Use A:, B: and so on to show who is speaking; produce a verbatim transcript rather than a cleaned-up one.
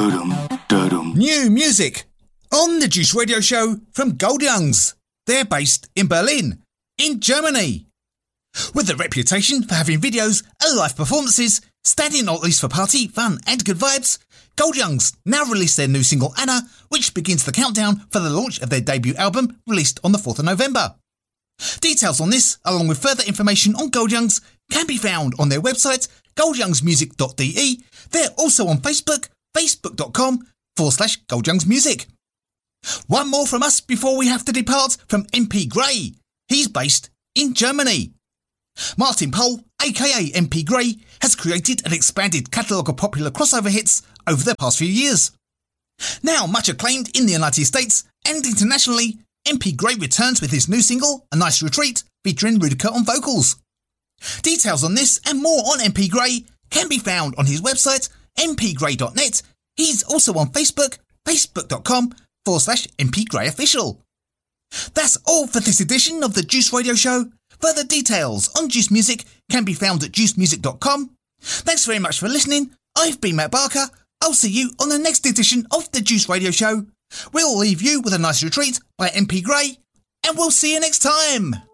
A: New music on the Juice Radio Show from Gold Youngs. They're based in Berlin, in Germany. With a reputation for having videos and live performances, standing not least for party, fun and good vibes, Gold Youngs now released their new single Anna, which begins the countdown for the launch of their debut album released on the fourth of November. Details on this, along with further information on Gold Youngs, can be found on their website, gold youngs music dot d e. They're also on Facebook, facebook.com forward slash goldyoungsmusic. One more from us before we have to depart from M P Gray. He's based in Germany. Martin Pole, aka M P Gray, has created an expanded catalogue of popular crossover hits over the past few years. Now much acclaimed in the United States and internationally, M P Gray returns with his new single, A Nice Retreat, featuring Rudiker on vocals. Details on this and more on M P Gray can be found on his website, m p gray dot net. He's also on Facebook, facebook.com forward slash mpgrayofficial. That's all for this edition of the Juice Radio Show. Further details on Juice Music can be found at juice music dot com. Thanks very much for listening. I've been Matt Barker. I'll see you on the next edition of the Juice Radio Show. We'll leave you with A Nice Retreat by M P Gray, and we'll see you next time.